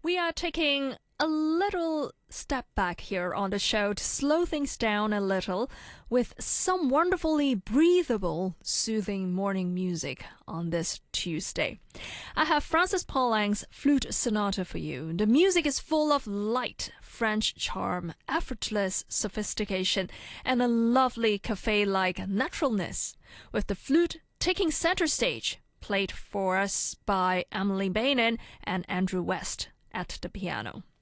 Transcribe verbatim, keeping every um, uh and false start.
We are taking a little step back here on the show to slow things down a little with some wonderfully breathable, soothing morning music on this Tuesday. I have Francis Pauling's Flute Sonata for you. The music is full of light, French charm, effortless sophistication, and a lovely cafe-like naturalness, with the flute taking center stage, played for us by Emily Bainin and Andrew West at the piano.